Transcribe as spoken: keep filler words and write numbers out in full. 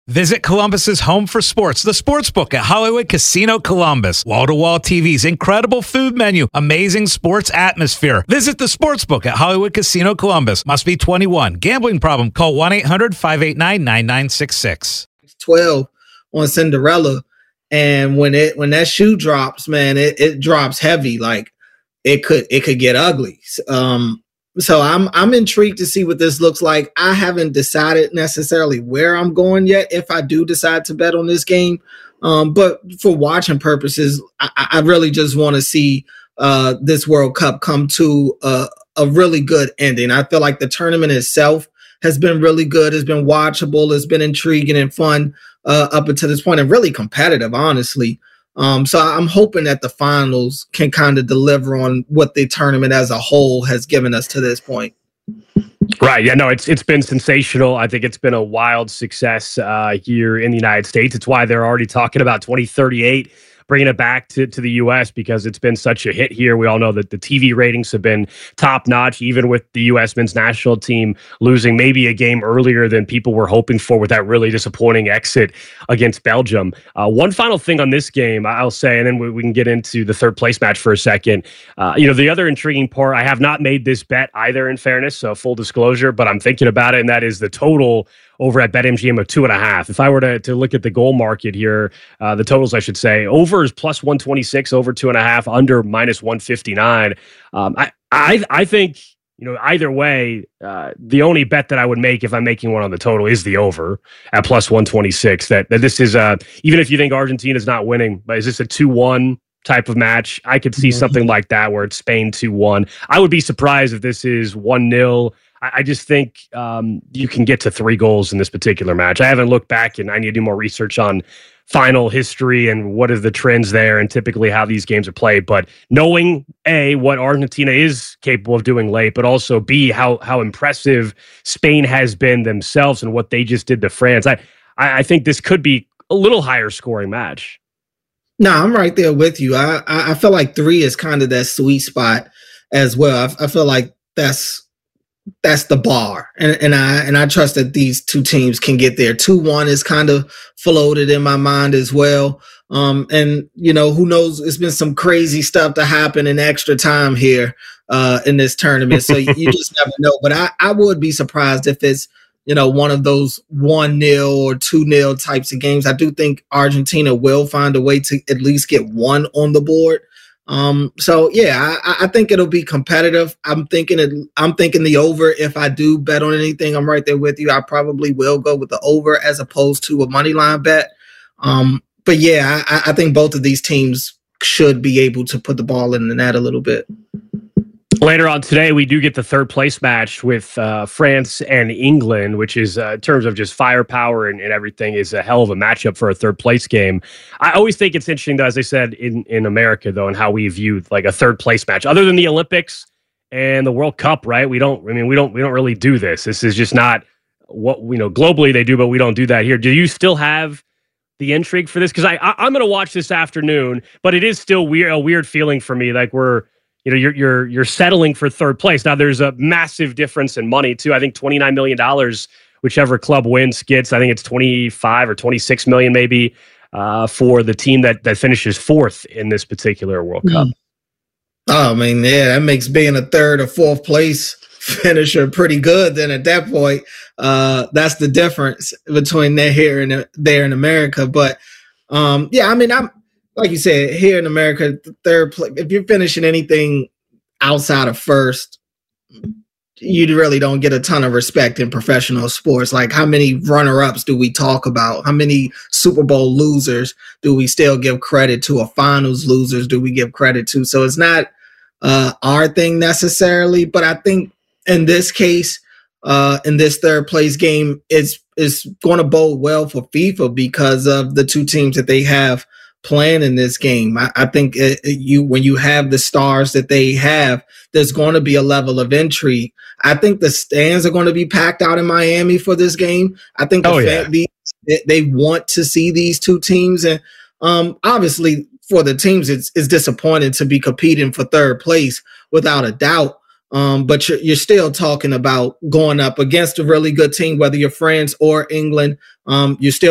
Visit Columbus's home for sports, the Sportsbook at Hollywood Casino Columbus. Wall-to-wall T Vs, incredible food menu, amazing sports atmosphere. Visit the Sportsbook at Hollywood Casino Columbus. Must be twenty-one. Gambling problem? Call one eight hundred five eight nine nine nine six six. twelve on Cinderella, and when it when that shoe drops, man, it, it drops heavy. Like it could it could get ugly. Um, So I'm I'm intrigued to see what this looks like. I haven't decided necessarily where I'm going yet if I do decide to bet on this game. Um, but for watching purposes, I, I really just want to see uh, this World Cup come to a, a really good ending. I feel like the tournament itself has been really good. It's been watchable. It's been intriguing and fun uh, up until this point, and really competitive, honestly. Um, so I'm hoping that the finals can kind of deliver on what the tournament as a whole has given us to this point. Right. Yeah, no, it's it's been sensational. I think it's been a wild success uh, here in the United States. It's why they're already talking about twenty thirty-eight, bringing it back to, to the U S because it's been such a hit here. We all know that the T V ratings have been top notch, even with the U S men's national team losing maybe a game earlier than people were hoping for with that really disappointing exit against Belgium. Uh, one final thing on this game, I'll say, and then we, we can get into the third place match for a second. Uh, you know, the other intriguing part, I have not made this bet either, in fairness, so full disclosure, but I'm thinking about it, and that is the total over at BetMGM of two and a half. If I were to, to look at the goal market here, uh, the totals, I should say, over is plus one twenty-six, over two and a half, under minus one fifty-nine. Um, I, I, I think, you know, either way, uh, the only bet that I would make if I'm making one on the total is the over at plus one twenty-six. That, that this is, uh, even if you think Argentina's not winning, but is this a two one type of match? I could see mm-hmm. something like that where it's Spain two one. I would be surprised if this is one nil. I just think um, you can get to three goals in this particular match. I haven't looked back, and I need to do more research on final history and what are the trends there and typically how these games are played. But knowing, A, what Argentina is capable of doing late, but also, B, how how impressive Spain has been themselves and what they just did to France, I, I, I think this could be a little higher scoring match. No, I'm right there with you. I, I, I feel like three is kind of that sweet spot as well. I, I feel like that's That's the bar. And and I and I trust that these two teams can get there. two one is kind of floated in my mind as well. Um, and, you know, who knows? It's been some crazy stuff to happen in extra time here uh, in this tournament. So you just never know. But I, I would be surprised if it's, you know, one of those one nil or two nil types of games. I do think Argentina will find a way to at least get one on the board. Um, so yeah, I, I think it'll be competitive. I'm thinking it, I'm thinking the over. If I do bet on anything, I'm right there with you. I probably will go with the over as opposed to a money line bet. Um, but yeah, I, I think both of these teams should be able to put the ball in the net a little bit. Later on today, we do get the third place match with uh, France and England, which is, uh, in terms of just firepower and, and everything, is a hell of a matchup for a third place game. I always think it's interesting, though, as I said, in, in America, though, and how we view like a third place match. Other than the Olympics and the World Cup, right? We don't, I mean, we don't, we don't really do this. This is just not what, you know, globally they do, but we don't do that here. Do you still have the intrigue for this? Because I, I, I'm going to watch this afternoon, but it is still weird, a weird feeling for me. Like we're, You know, you're you're you're settling for third place. Now, there's a massive difference in money too. I think twenty-nine million dollars, whichever club wins gets. I think it's twenty-five or twenty-six million maybe uh, for the team that that finishes fourth in this particular World Cup. Oh, I mean, yeah, that makes being a third or fourth place finisher pretty good. Then at that point, uh, that's the difference between there here and there in America. But um, yeah, I mean, I'm. Like you said, here in America, the third place, if you're finishing anything outside of first, you really don't get a ton of respect in professional sports. Like, how many runner-ups do we talk about? How many Super Bowl losers do we still give credit to? Or finals losers do we give credit to? So it's not uh, our thing necessarily, but I think in this case, uh, in this third place game, it's, it's going to bode well for FIFA because of the two teams that they have playing in this game. I, I think it, it, you when you have the stars that they have, there's going to be a level of intrigue. I think the stands are going to be packed out in Miami for this game. I think the oh, fan, yeah. they, they want to see these two teams, and um, obviously for the teams, it's, it's disappointing to be competing for third place without a doubt. Um, but you're, you're still talking about going up against a really good team, whether you're France or England. Um, you're still